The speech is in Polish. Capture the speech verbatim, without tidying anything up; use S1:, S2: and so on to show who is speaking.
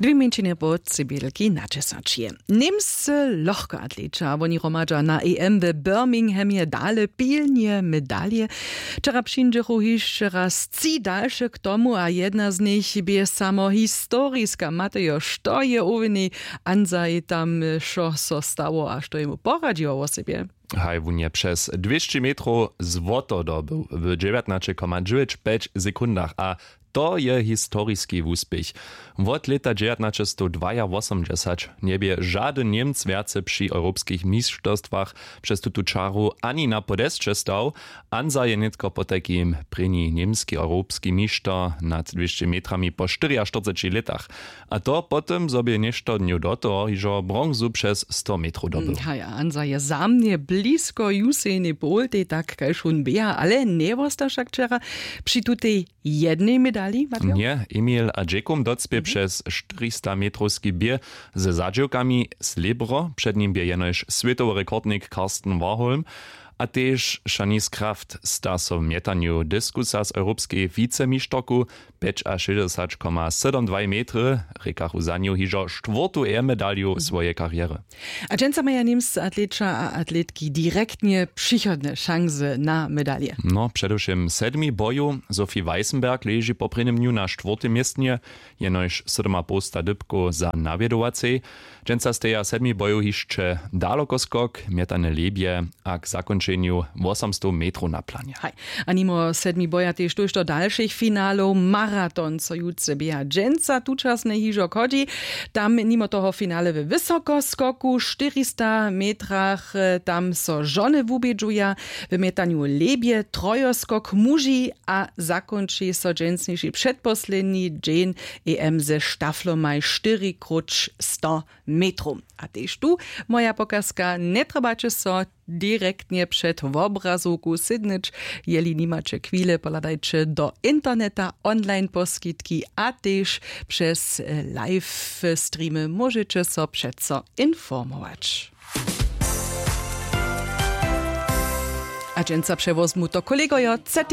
S1: Dwie mięciny po cybierki na czesacie. Niemscy lohkoatlecia, oni romadza na E M w Birminghamie dale pilnie medalje. Wczoraj przyjdziemy jeszcze raz trzy dalsze k tomu, a jedna z nich jest samo historiska. Matejo, što je uwini Anzaj tam šo so stało, a što jemu poradziło o sobie?
S2: Hajwunie przez dwieście metrów złoto dobył w dziewiętnaście przecinek dziewięćdziesiąt pięć sekundach, a to je historiski úspěch. Od leta dziewiętnaście osiemdziesiąt nie bie żaden Niemc więcej przy europejskich mistrzostwach przez tutu czaru ani na podestie stał. Anza je netko po takim prini niemski europejski mistrz nad dwieście metrami po czterdziestu latach. A to potem sobie nešto dniu do toho, iżo bronzu przez sto metrów dobył.
S1: Ja, Anza je zamnie blisko Usain Bolt, tak kaj schon bia, ale nie wosta však wczoraj przy tutej jednej medali.
S2: Nie, Emil a Jacob docpie mhm. przez czterysta metrowski bier ze zadziewkami srebro, przed nim bie jenoś światowy rekordnik Karsten Warholm, a też Shanice Kraft sta so w mietaniu diskusa z europejskiej wicemistrzoku pięć a sześćdziesiąt przecinek siedemdziesiąt dwa metry, rekach uzaniu hiżo czwartą e-medaliu swojej kariery.
S1: A dżęca maja niemscy atlecia a atletki direktnie przychodne szanse na medalię.
S2: No, przedewším sedmi boju Sophie Weissenberg leży po prvním dniu na czwartym miejscu, jenož siedma posta dybko za nawiedovacej. Dżęca steja sedmi boju jeszcze dalekoskok, mietane lebie, a k zakończeniu osiemset metrów na planie.
S1: Hej, a nimo sedmi boja też tuż do dalszych finalów maraton, co jutce bija dżęca tuczasne hiżo chodzi. Tam nimo toho finale w wysokoskoku, czterysta metrach, tam so żony wubědžuja, w mietaniu lebie, trojoskok muži a zakończy so dżęcniejszy przedposledni dzień E M ze sztaflomaj cztery krát sto metrów. A też tu moja pokazka, nie trebacie so direktnie przed obrazówku sydnyć, jeli nimacie chwilę, poladajcie do interneta, online poskitki, a też przez live streamy możecie so przeco informować. A dżęca przewozmu to kolego jo